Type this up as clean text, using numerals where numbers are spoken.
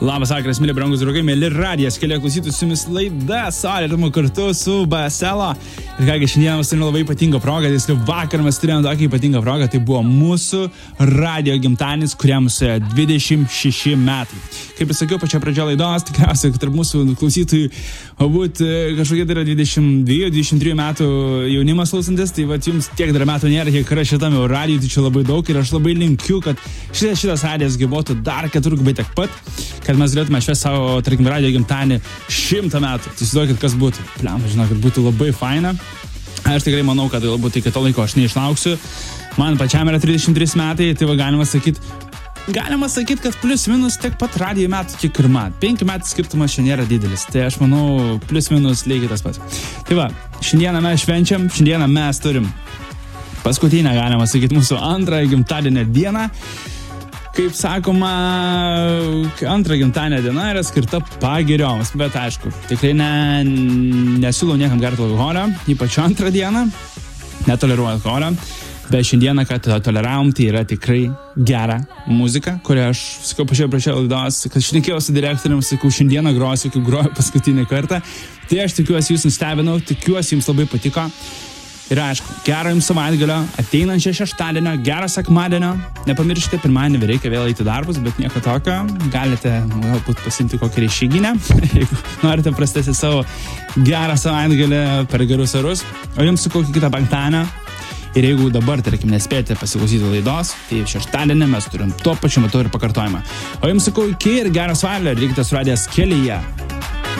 Labas vakaras, mėly brangus draugai, mėly radijas, keli klausytus su jumis laida Saulėtumo kartu su BSL. Ir kągi, šiandien mes turime labai ypatingą progą, tiksliau vakar mes turėjome tokį ypatingą progą, tai buvo mūsų radijo gimtadienis, kuriam suėjo 26 metai. Kaip ir sakiau, pačioje pradžioje laidos, tikriausiai, kad tarp mūsų klausytojų galbūt kažkokie tai yra 22-23 metų jaunimas klausantis, tai vat jums tiek dar metų nėra, kiek yra šitam jau radijui, tai čia labai daug ir aš labai linkiu, kad šitas radijas gyvuotų dar 4 tiek pat, kad mes galėtume švęsti savo, tarkim, radijo gimtadienį 100 metų. Tai įsivaizduokit, kas būtų. Pliam, žinau, kad būtų labai faina. Aš tikrai manau, kad galbūt iki to laiko aš neišlauksiu. Man pačiam yra 33 metai, tai va galima sakyti, kad plius minus tiek pat radijo metų, kiek ir man. 5 metų skirtumas šiandien nėra didelis. Tai aš manau, plius minus lygiai tas pats. Tai va, šiandieną mes švenčiam, šiandieną mes turim paskutinę, galima sakyti, mūsų antrąją gimtadienio dieną. Kaip sakoma, antrą gimtadienio diena yra skirta pagirioms, bet aišku, tikrai nesiūlau niekam gerti alkoholio, ypač antrą dieną, netoleruoju alkoholio, bet šiandieną, kad toleravom, tai yra tikrai gera muzika, kurią aš, sakau, prašau laidos, kad šnekėjau su direktorium, sakau, šiandieną grosiu, kaip groju paskutinį kartą, tai aš tikiuosi jūs nustebinau, tikiuosi jums labai patiko. Ir aišku, gero jums savaitgalio, ateinančio šeštadienio, gero sekmadienio. Nepamirškite, pirmadienį reikia vėl eiti darbus, bet nieko tokio. Galite galbūt pasiimti kokią išeiginę, jeigu norite prastėti savo gerą savaitgalį per gerus orus. O jums su kokį kitą penktadienį. Ir jeigu dabar, tarkim, nespėjote pasiklausyti laidos, tai šeštadienį mes turim tuo pačiu metu ir pakartojimą. O jums sakau, iki ir geros valia, likite su radijas kelyje.